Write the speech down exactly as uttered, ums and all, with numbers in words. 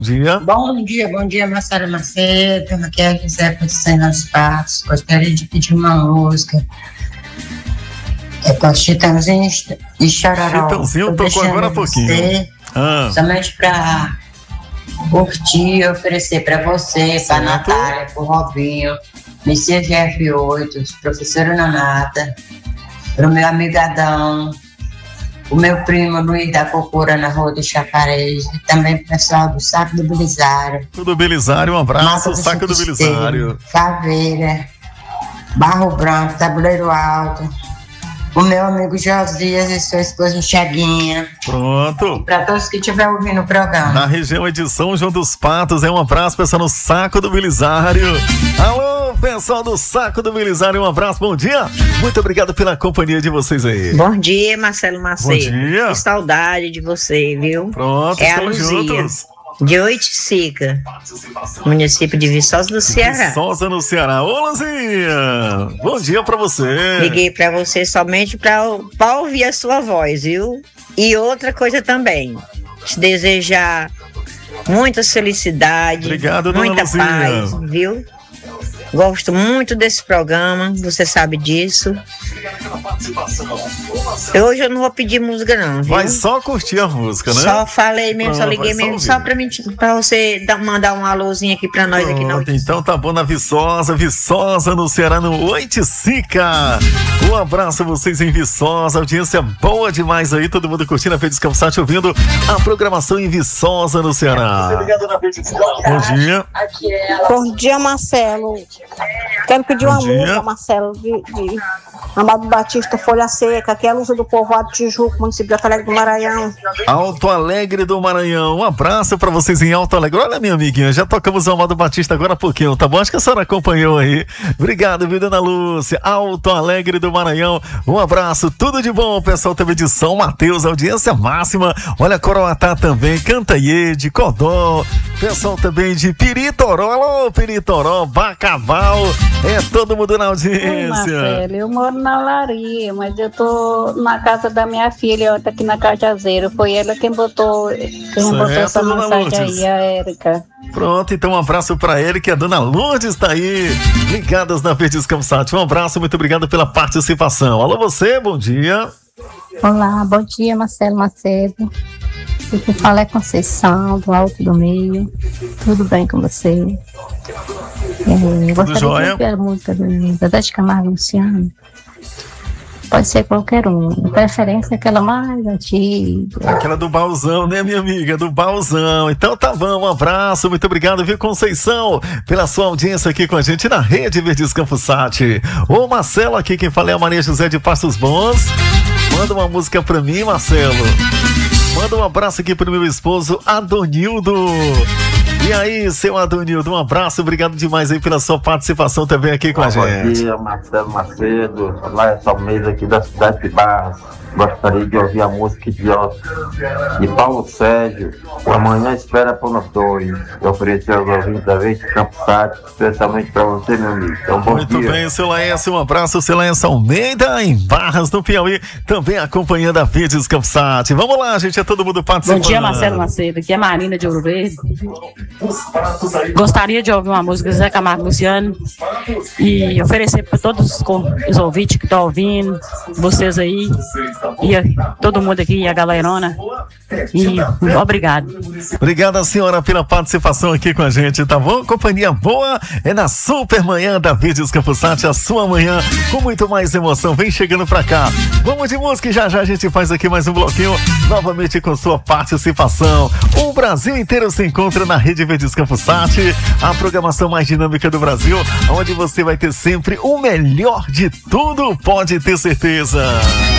Dia. Bom dia, bom dia, Marcelo Macedo. Aqui é a José Patrocínio dos Patos. Gostaria de pedir uma música. É com Chitãozinho e Chororó. Chitãozinho tocou agora há pouquinho. Ah. Somente para curtir e oferecer para você, para Natália, para o Robinho, Messias G F oito, professora Nanata, para o meu amigo Adão, o meu primo Luiz da Cocura na Rua do Chaparês, e também o pessoal do Saco do Belisário. Tudo Belisário, um abraço, Mata Saco do Belisário. Caveira, Barro Branco, Tabuleiro Alto, o meu amigo Josias e sua esposa Chaguinha. Pronto. Para todos que estiverem ouvindo o programa. Na região de São João dos Patos, é um abraço, pessoal, no Saco do Belisário. Alô, pessoal do Saco do Belisário, um abraço, bom dia. Muito obrigado pela companhia de vocês aí. Bom dia, Marcelo Macedo. Bom dia. Que saudade de você, viu? Pronto, é estamos a Luzia, juntos. de Oiticica, município de Viçosa do Ceará. Viçosa no Ceará. Ô, Luzia, bom dia pra você. Liguei pra você somente pra, pra ouvir a sua voz, viu? E outra coisa também, te desejar muita felicidade, Obrigado, muita Luzia. paz, viu? Gosto muito desse programa, você sabe disso. Hoje eu não vou pedir música não, viu? Vai só curtir a música, né? Só falei mesmo, Pronto, só liguei mesmo, só, só pra, mim, pra você dar, mandar um alôzinho aqui pra nós. Pronto, aqui na então tá bom, na Viçosa, Viçosa no Ceará, no Oiticica. Um abraço a vocês em Viçosa, audiência boa demais aí, todo mundo curtindo a P Descansar, ouvindo a programação em Viçosa no Ceará. Bom dia. Bom dia, Marcelo. Quero pedir Bom uma dia. música, Marcelo, de, de Amado Batista, Folha Seca, que é a luta do povoado Tijuco, município de Alto Alegre do Maranhão. Alto Alegre do Maranhão, um abraço pra vocês em Alto Alegre. Olha, minha amiguinha, já tocamos o Amado Batista agora há pouquinho, tá bom? Acho que a senhora acompanhou aí. Obrigado, viu, dona Lúcia? Alto Alegre do Maranhão, um abraço, tudo de bom, pessoal também de São Mateus, audiência máxima. Olha, Coroatá também, Cantaieide, Codó, pessoal também de Piritoró, alô, Piritoró, Bacaval, é todo mundo na audiência. Oi, Marcelo, eu moro na Olaria, mas eu tô na casa da minha filha, ó, tá aqui na Cajazeira. Foi ela quem botou, quem Certo, botou essa dona mensagem Lourdes. aí, a Érica. Pronto, então um abraço pra ele, que a dona Lourdes está aí, ligadas na Verdes Campsat. Um abraço, muito obrigado pela participação. Alô, você, bom dia. Olá, bom dia, Marcelo Macedo. Eu que falo é Conceição, do Alto do Meio. Tudo bem com você? É, eu gostaria jóia? de ouvir a música do Zezé de Camargo e Luciano. Pode ser qualquer um, de preferência aquela mais antiga. Aquela do bauzão, né, minha amiga? Do bauzão. Então tá bom, um abraço, muito obrigado, viu, Conceição, pela sua audiência aqui com a gente na Rede Verdes Campusat. Ô, Marcelo, aqui quem fala é a Maria José de Passos Bons. Manda uma música pra mim, Marcelo. Manda um abraço aqui pro meu esposo Adonildo. E aí, seu Adonildo, um abraço, obrigado demais aí pela sua participação também aqui com a gente. Bom dia, Marcelo Macedo, lá é só mês aqui da cidade de Barras. Gostaria de ouvir a música Idiota de Paulo Sérgio, o Amanhã Espera por Nós Dois. Eu ofereci aos ouvintes da vez de Campo Sat, especialmente para você, meu amigo. Então, bom Muito dia. bem, seu Laércio, um abraço, seu Laércio Almeida, em Barras, no Piauí, também acompanhando a Verdes Campsat. Vamos lá, gente, é todo mundo participando. Bom dia, Marcelo Macedo, aqui é Marina de Ouro Verde. Gostaria de ouvir uma música do Zé Camargo e Luciano e oferecer para todos os, os ouvintes que estão ouvindo, vocês aí, e a, todo mundo aqui, e a galerona. E obrigado. Obrigada, senhora, pela participação aqui com a gente, tá bom? Companhia boa é na Super Manhã da Verdes Campusat, a sua manhã com muito mais emoção. Vem chegando pra cá. Vamos de música e já já a gente faz aqui mais um bloquinho, novamente com sua participação. O Brasil inteiro se encontra na Rede Verdes Campusat, a programação mais dinâmica do Brasil, onde você vai ter sempre o melhor de tudo, pode ter certeza.